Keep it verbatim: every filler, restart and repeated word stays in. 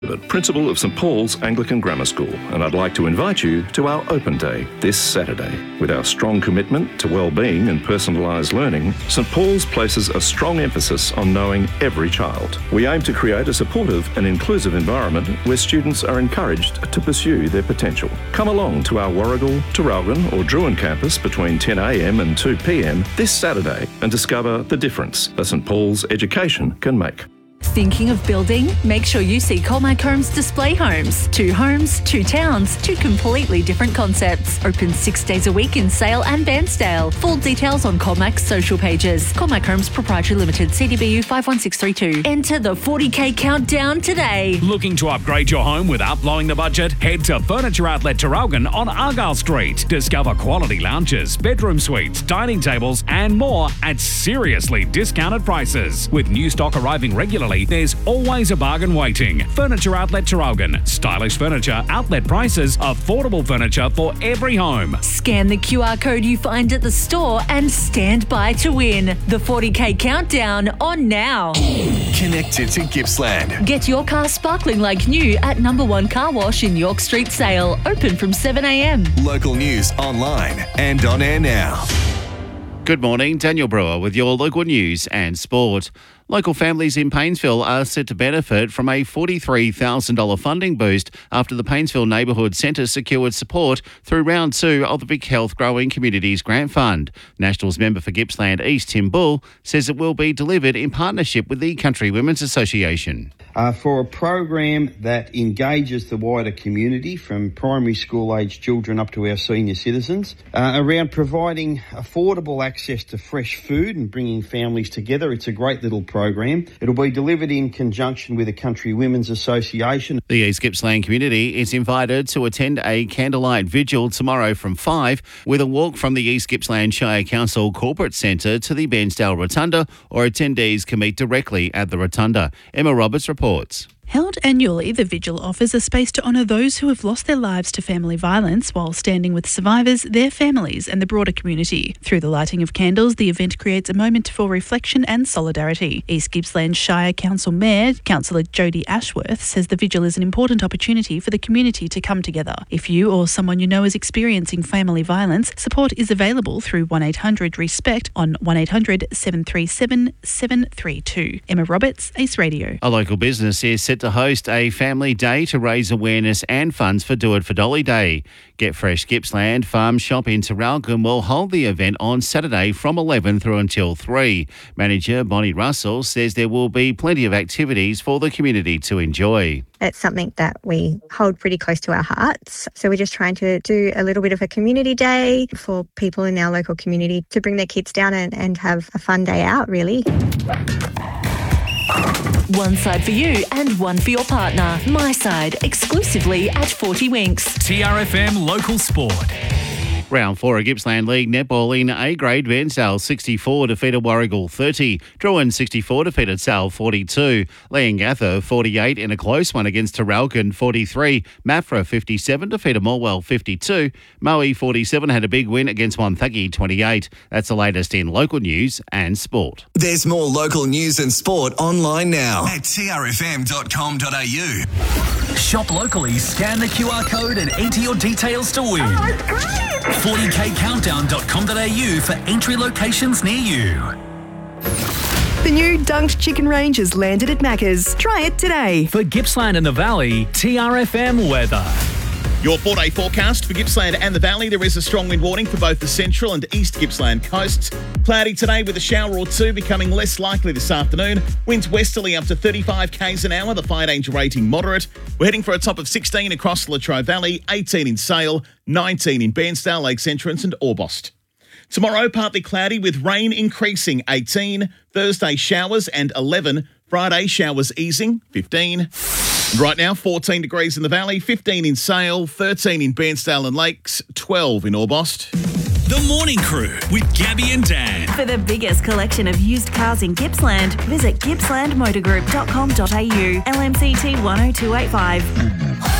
Principal of St Paul's Anglican Grammar School, and I'd like to invite you to our Open Day this Saturday. With our strong commitment to well-being and personalised learning, St Paul's places a strong emphasis on knowing every child. We aim to create a supportive and inclusive environment where students are encouraged to pursue their potential. Come along to our Warragul, Traralgon or Druin campus between ten a m and two p m this Saturday and discover the difference a St Paul's education can make. Thinking of building? Make sure you see Colmac Homes Display Homes. Two homes, two towns, two completely different concepts. Open six days a week in Sale and Bairnsdale. Full details on Colmac's social pages. Colmac Homes Proprietary Limited, C D B U five one six three two. Enter the forty K countdown today. Looking to upgrade your home without blowing the budget? Head to Furniture Outlet Traralgon on Argyle Street. Discover quality lounges, bedroom suites, dining tables and more at seriously discounted prices. With new stock arriving regularly, there's always a bargain waiting. Furniture Outlet Traralgon. Stylish furniture, outlet prices, affordable furniture for every home. Scan the Q R code you find at the store and stand by to win. The forty K countdown on now. Connected to Gippsland. Get your car sparkling like new at Number One Car Wash in York Street Sale. Open from seven a m. Local news online and on air now. Good morning, Daniel Brewer with your local news and sport. Local families in Paynesville are set to benefit from a forty-three thousand dollars funding boost after the Paynesville Neighbourhood Centre secured support through round two of the Vic Health Growing Communities Grant Fund. Nationals member for Gippsland East, Tim Bull, says it will be delivered in partnership with the Country Women's Association. Uh, for a program that engages the wider community from primary school age children up to our senior citizens uh, around providing affordable access to fresh food and bringing families together. It's a great little program. It'll be delivered in conjunction with the Country Women's Association. The East Gippsland community is invited to attend a candlelight vigil tomorrow from five with a walk from the East Gippsland Shire Council Corporate Centre to the Bairnsdale Rotunda, or attendees can meet directly at the Rotunda. Emma Roberts reports. Held annually, the vigil offers a space to honour those who have lost their lives to family violence while standing with survivors, their families and the broader community. Through the lighting of candles, the event creates a moment for reflection and solidarity. East Gippsland Shire Council Mayor, Councillor Jodie Ashworth, says the vigil is an important opportunity for the community to come together. If you or someone you know is experiencing family violence, support is available through one eight hundred RESPECT on one eight hundred seven three seven seven three two. Emma Roberts, Ace Radio. A local business is set to host a family day to raise awareness and funds for Do It for Dolly Day. Get Fresh Gippsland Farm Shop in Traralgon will hold the event on Saturday from eleven through until three. Manager Bonnie Russell says there will be plenty of activities for the community to enjoy. It's something that we hold pretty close to our hearts. So we're just trying to do a little bit of a community day for people in our local community to bring their kids down and, and have a fun day out, really. One side for you and one for your partner. My Side, exclusively at forty Winks. T R F M Local Sport. Round four of Gippsland League netball in A grade. Bairnsdale sixty-four defeated Warragul thirty. Druin sixty-four defeated Sal forty-two. Leongatha forty-eight in a close one against Traralgon forty-three. Maffra fifty-seven defeated Morwell fifty-two. Moe forty-seven had a big win against Wonthaggi twenty-eight. That's the latest in local news and sport. There's more local news and sport online now at t r f m dot com dot a u. Shop locally, scan the Q R code and enter your details to win. Oh, it's great! forty k countdown dot com dot a u for entry locations near you. The new Dunked Chicken Range has landed at Macca's. Try it today. For Gippsland and the Valley, T R F M weather. Your four-day forecast for Gippsland and the Valley. There is a strong wind warning for both the central and east Gippsland coasts. Cloudy today with a shower or two, becoming less likely this afternoon. Winds westerly up to thirty-five k's an hour, the fire danger rating moderate. We're heading for a top of sixteen across the Latrobe Valley, eighteen in Sale, nineteen in Bairnsdale, Lakes Entrance and Orbost. Tomorrow, partly cloudy with rain increasing, eighteen. Thursday, showers and eleven. Friday, showers easing, fifteen. Right now, fourteen degrees in the Valley, fifteen in Sale, thirteen in Bairnsdale and Lakes, twelve in Orbost. The Morning Crew with Gabby and Dan. For the biggest collection of used cars in Gippsland, visit gippsland motor group dot com dot a u. L M C T one oh two eight five.